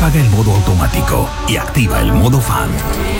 apaga el modo automático y activa el modo fan.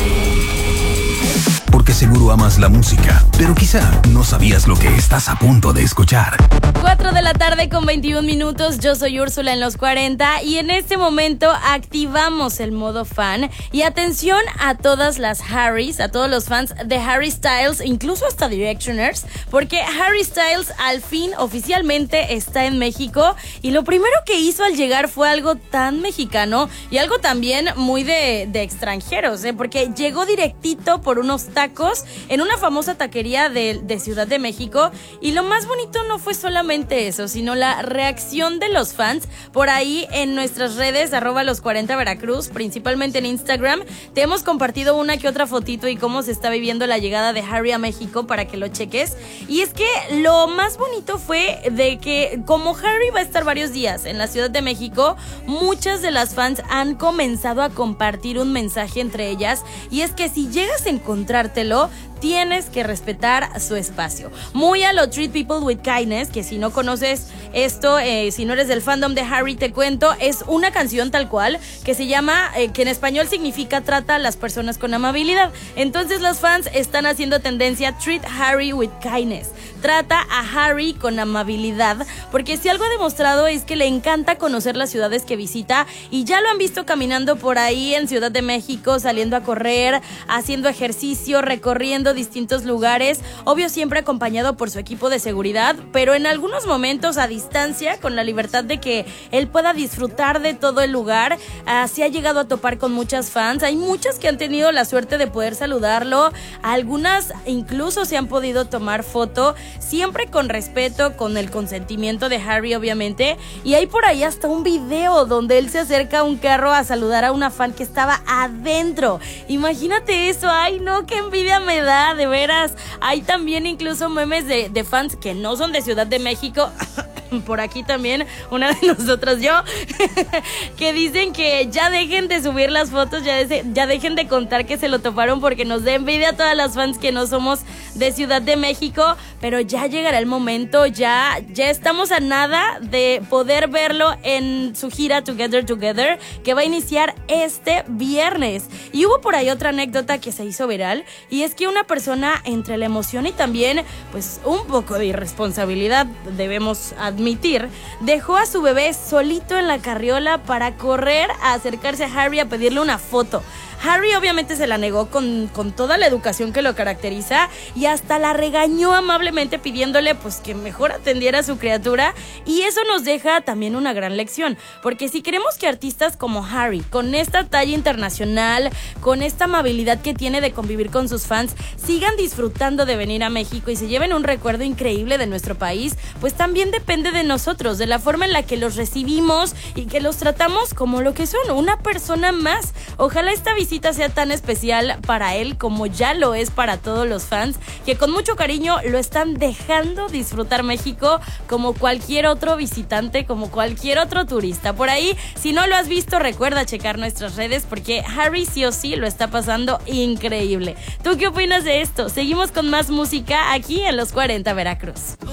Porque seguro amas la música, pero quizá no sabías lo que estás a punto de escuchar. 4 de la tarde con 21 minutos, yo soy Úrsula en los 40 y en este momento activamos el modo fan. Y atención a todas las Harrys, a todos los fans de Harry Styles, incluso hasta Directioners, porque Harry Styles al fin oficialmente está en México y lo primero que hizo al llegar fue algo tan mexicano y algo también muy de extranjeros, porque llegó directito por unos tacos en una famosa taquería de Ciudad de México. Y lo más bonito no fue solamente eso, sino la reacción de los fans. Por ahí en nuestras redes, @los40 Veracruz, principalmente en Instagram, te hemos compartido una que otra fotito y cómo se está viviendo la llegada de Harry a México para que lo cheques. Y es que lo más bonito fue de que como Harry va a estar varios días en la Ciudad de México, muchas de las fans han comenzado a compartir un mensaje entre ellas, y es que si llegas a encontrártelo, tienes que respetar su espacio. Muy a lo Treat People with Kindness, que si no conoces esto, si no eres del fandom de Harry, te cuento, es una canción tal cual que se llama, que en español significa trata a las personas con amabilidad. Entonces los fans están haciendo tendencia Treat Harry with Kindness. Trata a Harry con amabilidad, porque si algo ha demostrado es que le encanta conocer las ciudades que visita, y ya lo han visto caminando por ahí en Ciudad de México, saliendo a correr, haciendo ejercicio, recorriendo distintos lugares, obvio siempre acompañado por su equipo de seguridad, pero en algunos momentos a distancia, con la libertad de que él pueda disfrutar de todo el lugar. Se ha llegado a topar con muchas fans, hay muchas que han tenido la suerte de poder saludarlo, algunas incluso se han podido tomar foto, siempre con respeto, con el consentimiento de Harry obviamente, y hay por ahí hasta un video donde él se acerca a un carro a saludar a una fan que estaba adentro. Imagínate eso, ay no, qué envidia me da, de veras. Hay también incluso memes de fans que no son de Ciudad de México, por aquí también una de nosotras, yo, que dicen que ya dejen de subir las fotos, ya dejen de contar que se lo toparon, porque nos da envidia a todas las fans que no somos de Ciudad de México, pero ya llegará el momento, ya estamos a nada de poder verlo en su gira Together, que va a iniciar este viernes. Y hubo por ahí otra anécdota que se hizo viral, y es que una persona, entre la emoción y también pues un poco de irresponsabilidad, debemos admitir, dejó a su bebé solito en la carriola para correr a acercarse a Harry a pedirle una foto. Harry obviamente se la negó con toda la educación que lo caracteriza, y hasta la regañó amablemente pidiéndole pues que mejor atendiera a su criatura. Y eso nos deja también una gran lección, porque si queremos que artistas como Harry, con esta talla internacional, con esta amabilidad que tiene de convivir con sus fans, sigan disfrutando de venir a México y se lleven un recuerdo increíble de nuestro país, pues también depende de nosotros, de la forma en la que los recibimos y que los tratamos como lo que son, una persona más. Ojalá esta visita sea tan especial para él como ya lo es para todos los fans, que con mucho cariño lo están dejando disfrutar México como cualquier otro visitante, como cualquier otro turista. Por ahí, si no lo has visto, recuerda checar nuestras redes, porque Harry sí o sí lo está pasando increíble. ¿Tú qué opinas de esto? Seguimos con más música aquí en Los 40 Veracruz.